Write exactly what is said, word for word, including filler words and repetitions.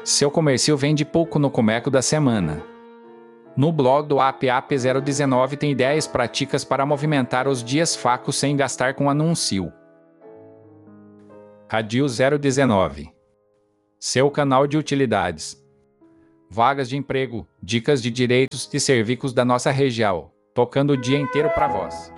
Seu comércio vende pouco no Comeco da semana. No blog do A P A P zero dezenove tem ideias práticas para movimentar os dias fracos sem gastar com anúncio. Rádio zero dezenove. Seu canal de utilidades. Vagas de emprego, dicas de direitos e serviços da nossa região, tocando o dia inteiro para vós.